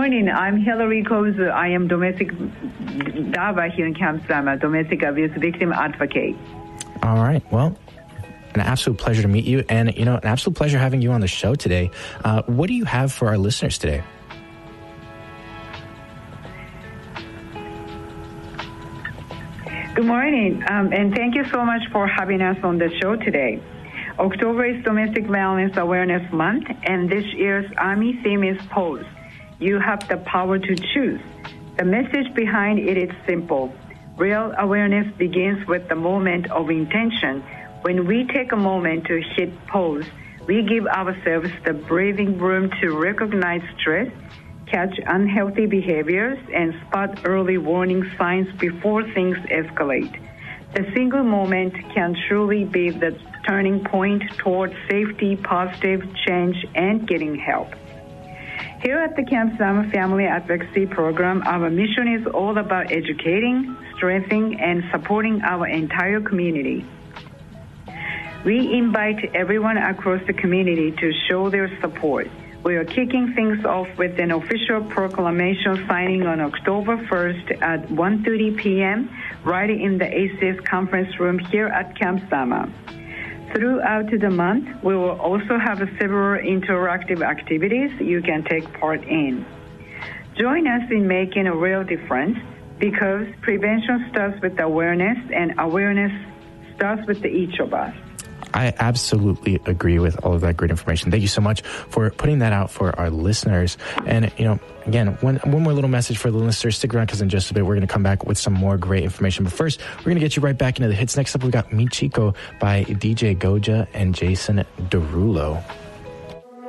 Morning, I'm Hillary Kozu. I am domestic DAVA here in Camp Sama, domestic abuse victim advocate. All right. Well, an absolute pleasure to meet you, and an absolute pleasure having you on the show today. What do you have for our listeners today? Good morning, and thank you so much for having us on the show today. October is Domestic Violence Awareness Month, and this year's Army theme is Pause. You have the power to choose. The message behind it is simple. Real awareness begins with the moment of intention. When we take a moment to hit pause, we give ourselves the breathing room to recognize stress, catch unhealthy behaviors, and spot early warning signs before things escalate. The single moment can truly be the turning point towards safety, positive change, and getting help. Here at the Camp Sama Family Advocacy Program, our mission is all about educating, strengthening, and supporting our entire community. We invite everyone across the community to show their support. We are kicking things off with an official proclamation signing on October 1st at 1:30 p.m. right in the ACS conference room here at Camp Sama. Throughout the month, we will also have several interactive activities you can take part in. Join us in making a real difference because prevention starts with awareness and awareness starts with each of us. I absolutely agree with all of that great information. Thank you so much for putting that out for our listeners. And, again, one more little message for the listeners. Stick around because in just a bit, we're going to come back with some more great information. But first, we're going to get you right back into the hits. Next up, we got Michiko by DJ Goja and Jason Derulo.